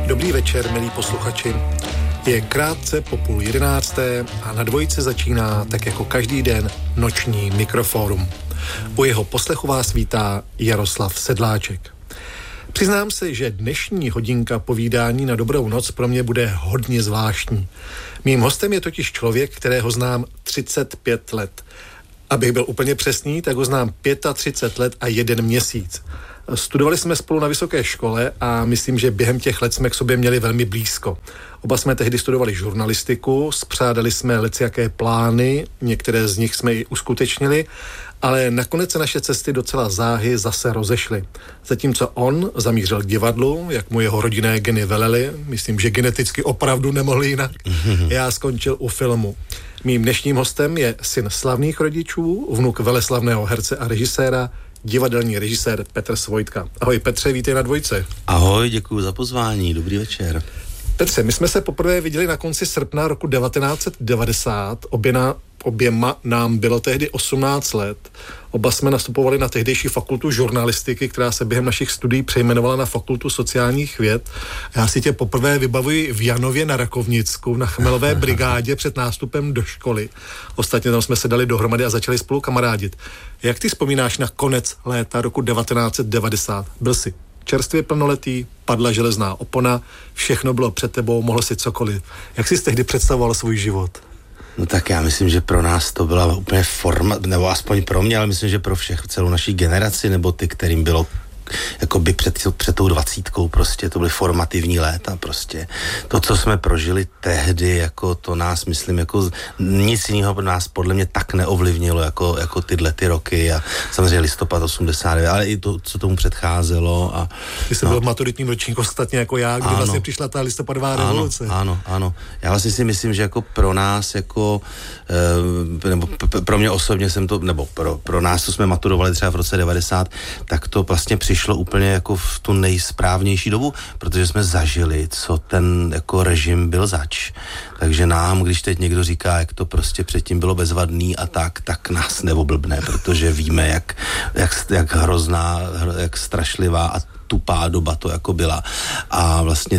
Dobrý večer, milí posluchači. Je krátce po 10:30 a na Dvojice začíná, tak jako každý den, noční Mikrofórum. U jeho poslechu vás vítá Jaroslav Sedláček. Přiznám se, že dnešní hodinka povídání na dobrou noc pro mě bude hodně zvláštní. Mým hostem je totiž člověk, kterého znám 35 let. Abych byl úplně přesný, tak ho znám 35 let a 1 měsíc. Studovali jsme spolu na vysoké škole a myslím, že během těch let jsme k sobě měli velmi blízko. Oba jsme tehdy studovali žurnalistiku, spřádali jsme lecjaké plány, některé z nich jsme i uskutečnili, ale nakonec se naše cesty docela záhy zase rozešly. Zatímco on zamířil k divadlu, jak mu jeho rodinné geny velely, myslím, že geneticky opravdu nemohli jinak, já skončil u filmu. Mým dnešním hostem je syn slavných rodičů, vnuk veleslavného herce a režiséra, divadelní režisér Petr Svojtka. Ahoj Petře, vítej na Dvojce. Ahoj, děkuji za pozvání, dobrý večer. Petře, my jsme se poprvé viděli na konci srpna roku 1990, oběma nám bylo tehdy 18 let. Oba jsme nastupovali na tehdejší fakultu žurnalistiky, která se během našich studií přejmenovala na fakultu sociálních věd. Já si tě poprvé vybavuji v Janově na Rakovnicku, na Chmelové brigádě před nástupem do školy. Ostatně tam jsme se dali dohromady a začali spolu kamarádit. Jak ty vzpomínáš na konec léta roku 1990? Byl jsi čerstvě plnoletý, padla železná opona, všechno bylo před tebou, mohl si cokoliv. Jak jsi tehdy představoval svůj život? No tak já myslím, že pro nás to byla úplně forma, nebo aspoň pro mě, ale myslím, že pro celou naší generaci, nebo ty, kterým bylo jakoby před tou 20, prostě to byly formativní léta prostě. To, co jsme prožili tehdy, jako to nás, myslím, jako nic jiného pro nás podle mě tak neovlivnilo, jako tyhle ty roky a samozřejmě listopad 89, ale i to, co tomu předcházelo. A ty jsi byl v maturitním ročníku ostatně jako já, kdy vlastně přišla ta listopadová revoluce. Ano. Já vlastně si myslím, že jako pro nás, jako nebo pro mě osobně jsem to, nebo pro nás, co jsme maturovali třeba v roce 90, tak to vlastně přišlo úplně jako v tu nejsprávnější dobu, protože jsme zažili, co ten jako režim byl zač. Takže nám, když teď někdo říká, jak to prostě předtím bylo bezvadný a tak nás neoblbne, protože víme, jak hrozná, jak strašlivá a tupá doba to jako byla. A vlastně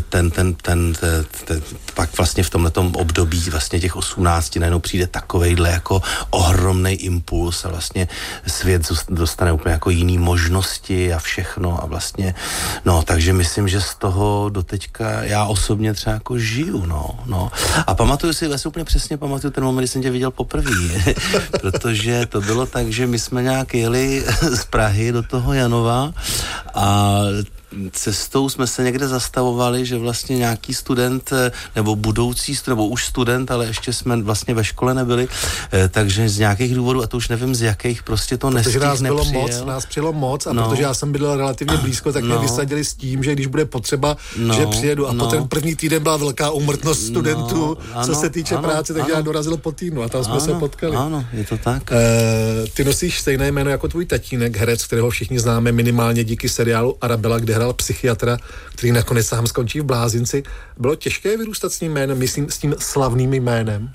pak vlastně v tomhletom období vlastně těch 18 najednou přijde takovejhle jako ohromnej impuls a vlastně svět dostane úplně jako jiný možnosti a všechno a vlastně, takže myslím, že z toho doteďka já osobně třeba jako žiju, no. A pamatuju si, vlastně úplně přesně pamatuju ten moment, kdy jsem tě viděl poprvé, protože to bylo tak, že my jsme nějak jeli z Prahy do toho Janova a cestou jsme se někde zastavovali, že vlastně nějaký student, nebo budoucí student, nebo už student, ale ještě jsme vlastně ve škole nebyli, takže z nějakých důvodů, a to už nevím z jakých, prostě to nestihl, nepřijel. Nás přijelo moc a protože já jsem bydlel relativně blízko, tak mě vysadili s tím, že když bude potřeba, že přijedu. A po ten první týden byla velká úmrtnost studentů, co se týče práce, takže já dorazil po týdnu a tam jsme se potkali. Ano, je to tak. Ty nosíš stejné jméno jako tvůj tatínek, herec, kterého všichni známe minimálně díky seriálu Arabela, kde hrál psychiatra, který nakonec sám skončí v blázinci. Bylo těžké vyrůstat s tím jménem, myslím, s tím slavným jménem?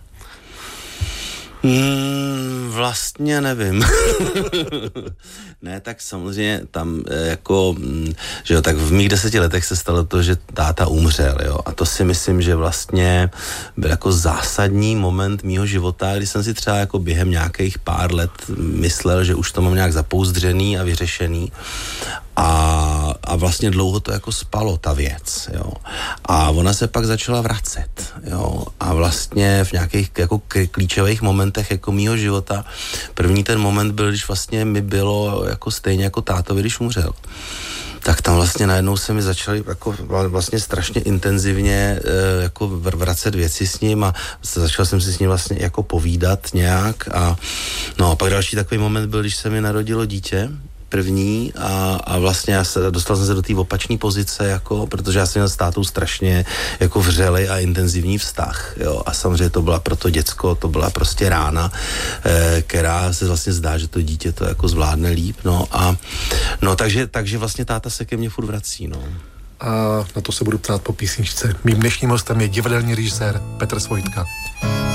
Vlastně nevím. Ne, tak samozřejmě tam jako, že jo, tak v mých 10 letech se stalo to, že táta umřel, jo, a to si myslím, že vlastně byl jako zásadní moment mýho života, kdy jsem si třeba jako během nějakých pár let myslel, že už to mám nějak zapouzdřený a vyřešený a vlastně dlouho to jako spalo, ta věc, jo. A ona se pak začala vracet, jo. A vlastně v nějakých jako klíčových momentech jako mýho života, první ten moment byl, když vlastně mi bylo jako stejně jako tátovi, když umřel. Tak tam vlastně najednou se mi začaly jako vlastně strašně intenzivně jako vracet věci s ním a začal jsem si s ním vlastně jako povídat nějak a pak další takový moment byl, když se mi narodilo dítě, první a vlastně dostal jsem se do té opačné pozice, jako, protože já jsem měl s tátou strašně jako vřelej a intenzivní vztah, jo, a samozřejmě to byla pro to děcko, to byla prostě rána, která se vlastně zdá, že to dítě to jako zvládne líp, takže vlastně táta se ke mně furt vrací, A na to se budu ptát po písničce. Mým dnešním hostem je divadelní režisér Petr Svojtka.